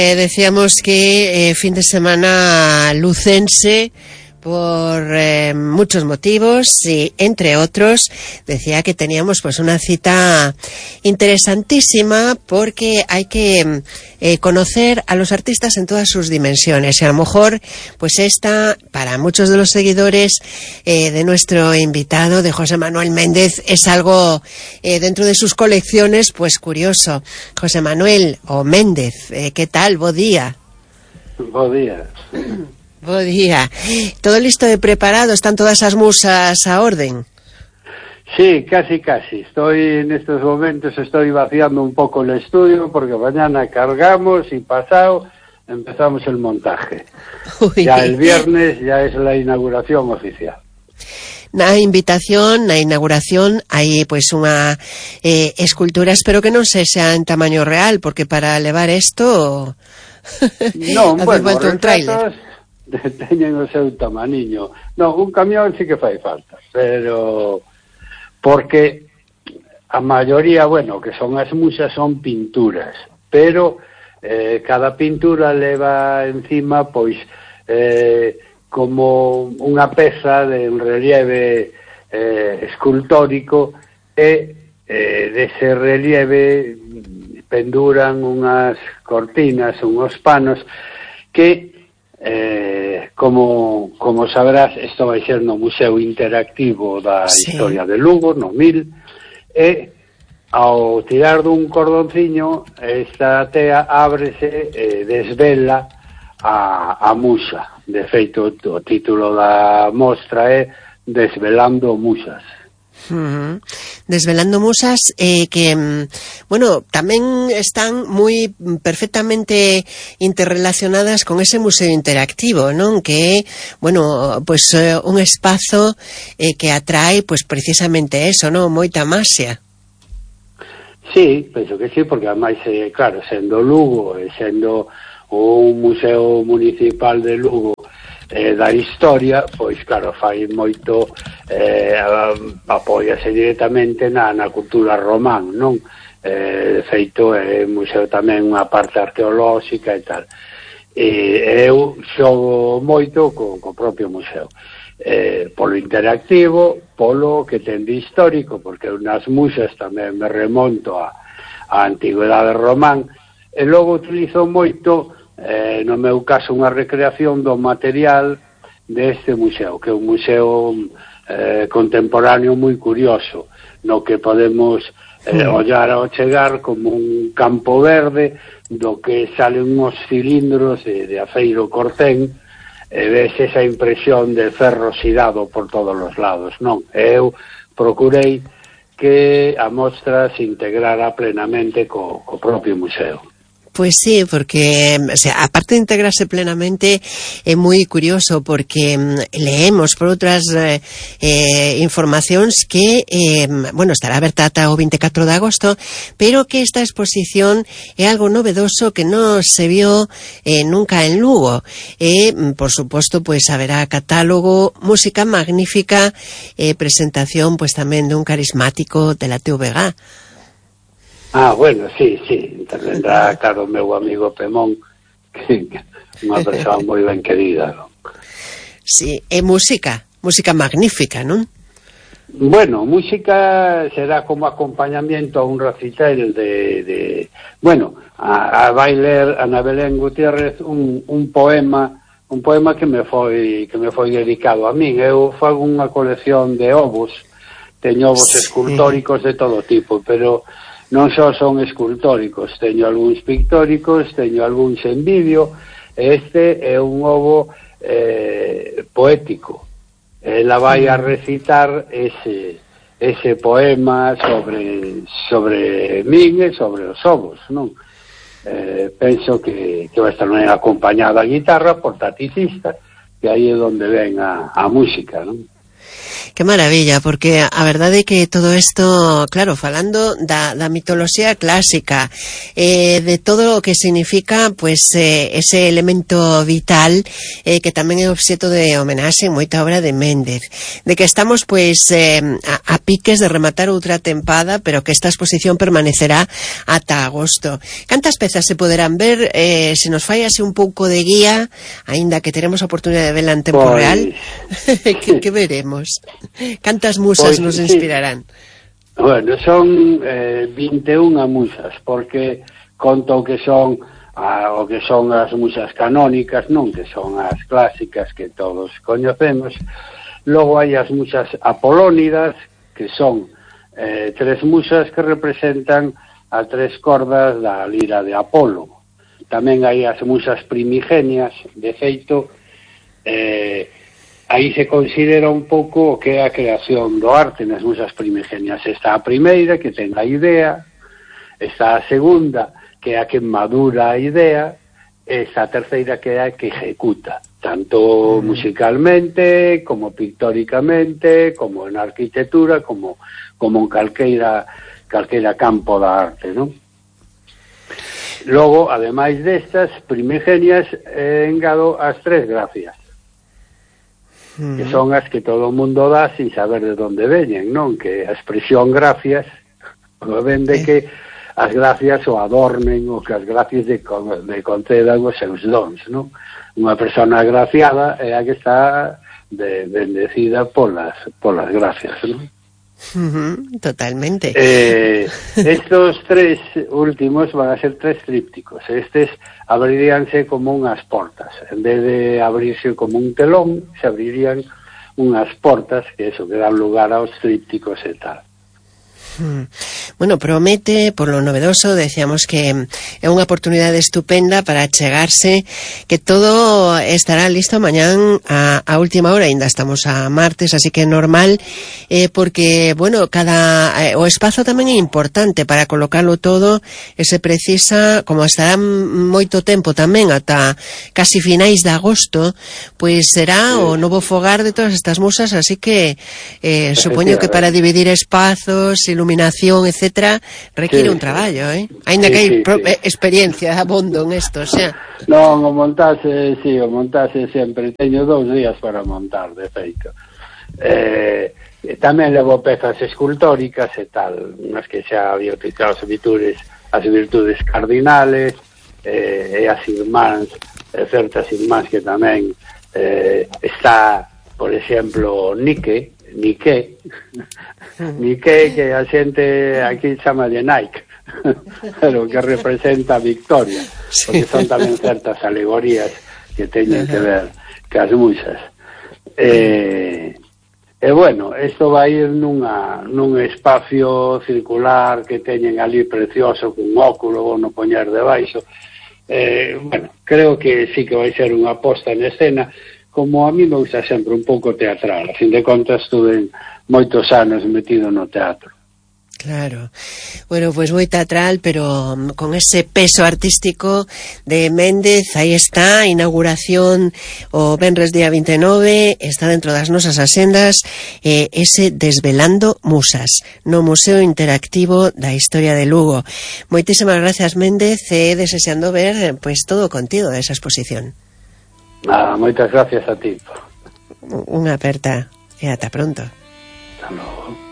Decíamos que fin de semana lucense por muchos motivos y entre otros decía que teníamos pues una cita interesantísima porque hay que conocer a los artistas en todas sus dimensiones y a lo mejor pues esta para muchos de los seguidores de nuestro invitado de José Manuel Méndez es algo dentro de sus colecciones pues curioso. José Manuel o Méndez, ¿qué tal? Bo día. Bo día. Bo día. ¿Todo listo y preparado? ¿Están todas as musas a orden? Sí, casi. En estos momentos estoy vaciando un poco el estudio porque mañana cargamos y pasado empezamos el montaje. Uy. Ya el viernes ya es la inauguración oficial. Na invitación, na inauguración, hai pois unha escultura, espero que non se sea en tamaño real, porque para levar isto non, bueno, os retratos teñen o seu tamaniño. Non, un camión sí que fai falta, pero porque a maioría, bueno, que son as musas son pinturas, pero cada pintura leva encima pois como unha peza de un relieve escultórico e dese relieve penduran unhas cortinas, unhos panos que como sabrás, isto vai ser no Museo Interactivo da Historia de Lugo, no 1000, e ao tirar dun cordonciño esta tea ábrese e desvela a musa. De feito, o título da mostra é Desvelando Musas. Desvelando musas que, bueno, tamén están moi perfectamente interrelacionadas con ese museo interactivo, non? Que, bueno, pues un espazo que atrae, pues precisamente eso, non? Moita maxia. Sí, penso que sí, porque ademais, claro, sendo Lugo e sendo un museo municipal de Lugo da historia, pois claro, fai moito apóiase directamente na cultura román, non? De feito é museo tamén unha parte arqueolóxica e tal, e eu xogo moito co propio museo, polo interactivo, polo que ten de histórico, porque unas musas tamén me remonto a antigüedade román, e logo utilizo moito no meu caso unha recreación do material deste museo, que é un museo contemporáneo moi curioso, no que podemos ollar ao chegar como un campo verde do que salen uns cilindros de aceiro cortén e ves esa impresión de ferro oxidado por todos os lados, non? Eu procurei que a mostra se integrara plenamente co propio museo. Pues sí, porque, o sea, aparte de integrarse plenamente, é moi curioso porque leemos por outras informacións que, bueno, estará aberta ata o 24 de agosto, pero que esta exposición é algo novedoso que non se vio nunca en Lugo. E, por suposto, pues haberá catálogo, música magnífica, presentación, pues tamén dun carismático de la TVG. Ah, bueno, sí, intervendrá, claro, o meu amigo Pemón, que unha persoa moi ben querida, non? Sí, é música magnífica, non? Bueno, música será como acompañamiento a un recital bueno, vai ler Ana Belén Gutiérrez un poema que me foi dedicado a min. Eu fago unha colección de ovos, teño ovos escultóricos de todo tipo, pero non só son escultóricos, teño algúns pictóricos, teño algúns en vídeo, e este é un ovo poético. Ela vai a recitar ese poema sobre min e sobre os ovos, non? Penso que vai estar acompañada a guitarra por taticista, que aí é onde ven a música, non? Que maravilla, porque a verdade é que todo isto, claro, falando da mitoloxía clásica, de todo o que significa, pues, ese elemento vital, que tamén é obxeto de homenaxe en moita obra de Méndez, de que estamos, pues, a piques de rematar outra tempada, pero que esta exposición permanecerá ata agosto. Cantas pezas se poderán ver? Se nos fai así un pouco de guía, aínda que teremos a oportunidade de verla en tempo real, que veremos? Cantas musas nos inspirarán? Bueno, son 21 musas, porque conto o que son as musas canónicas, non que son as clásicas que todos coñecemos. Logo hai as musas apolónidas, que son 3 musas que representan a 3 cordas da lira de Apolo. Tamén hai as musas primigenias, de feito, aí se considera un pouco o que é a creación do arte nas musas primigenias. Está a primeira, que ten a idea, está a segunda, que é a que madura a idea, e está a terceira, que é a que ejecuta, tanto musicalmente, como pictóricamente, como en arquitectura, como en calqueira campo da arte, non? Logo, ademais destas primigenias, engado as 3 gracias, que son as que todo o mundo dá sin saber de onde veñen, non? Que a expresión gracias ven de que as gracias o adornen, o que as gracias de concedan os seus dons, non? Unha persona agraciada é a que está bendecida polas gracias, non? Totalmente. Estos 3 últimos van a ser 3 trípticos. Estes abriríanse como unhas portas. En vez de abrirse como un telón, se abrirían unhas portas, que eso, que dan lugar aos trípticos e tal. Bueno, promete, por lo novedoso, decíamos que é unha oportunidade estupenda para achegarse, que todo estará listo mañán a última hora, ainda estamos a martes, así que é normal, porque, bueno, o espazo tamén é importante para colocalo todo, e se precisa, como estará moito tempo tamén, ata casi finais de agosto, pois será o novo fogar de todas estas musas, así que supoño que para dividir espazos, iluminación, etcétera, requiere un traballo, Ainda que hai experiencia abondo en esto, o sea. Non, o montaxe sempre teño 2 días para montar, de feito. Tamén levo pezas escultóricas e tal, unhas que xa había explicado as virtudes cardinales, e as irmáns, certas irmáns que tamén está, por exemplo, Nike, que a xente aquí chama de Nike, pero que representa a victoria, porque son tamén certas alegorías que teñen que ver cas musas. E bueno, isto vai ir nun espacio circular que teñen ali precioso, cun óculo no poñer debaixo. Bueno, creo que sí que vai ser unha posta en escena, como a mí me gusta sempre un pouco teatral. A fin de contas, estuve moitos anos metido no teatro. Claro. Bueno, pues moi teatral, pero con ese peso artístico de Méndez. Aí está, inauguración o venres día 29, está dentro das nosas asendas, ese Desvelando Musas, no Museo Interactivo da Historia de Lugo. Moitísimas gracias, Méndez, desexando ver pues todo o contido desa exposición. Moitas gracias a ti. Unha aperta e ata pronto. Hasta logo.